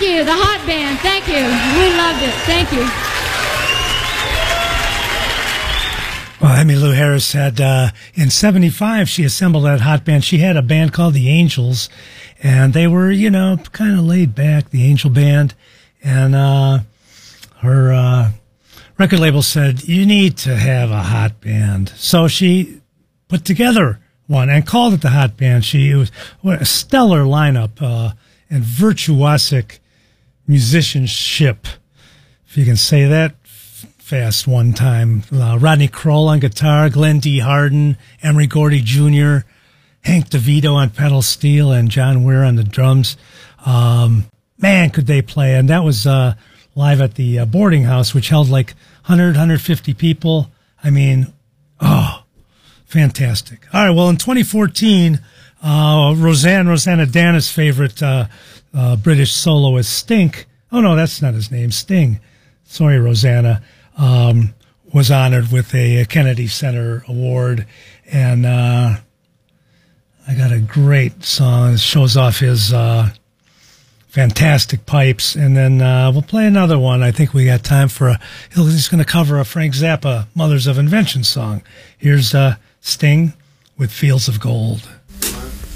you, the Hot Band. Thank you. We loved it. Thank you. Well, Emmylou Harris had, in 75, she assembled that hot band. She had a band called the Angels, and they were, you know, kind of laid back, the Angel Band. And her record label said, you need to have a hot band. So she put together one and called it the Hot Band. It was a stellar lineup and virtuosic musicianship, if you can say that fast one time. Rodney Crowell on guitar, Glenn D. Harden, Emery Gordy Jr., Hank DeVito on pedal steel, and John Weir on the drums. Man, could they play. And that was live at the boarding house, which held like 100, 150 people. I mean, oh, fantastic. All right, well, in 2014, Rosanna Dana's favorite British soloist, Stink. Oh, no, that's not his name, Sting. Sorry, Rosanna. Was honored with a Kennedy Center Award. And I got a great song that shows off his fantastic pipes. And then we'll play another one. I think we got time for he's going to cover a Frank Zappa Mothers of Invention song. Here's Sting with Fields of Gold.